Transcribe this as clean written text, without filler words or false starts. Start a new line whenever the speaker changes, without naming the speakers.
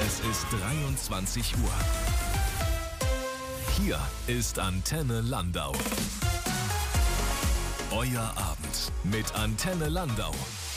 Es ist 23 Uhr. Hier ist Antenne Landau. Euer Abend mit Antenne Landau.